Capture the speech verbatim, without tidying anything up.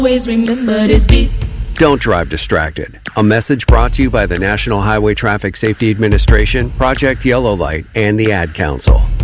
always remember this beat. Don't drive distracted. A message brought to you by the National Highway Traffic Safety Administration, Project Yellow Light, and the Ad Council.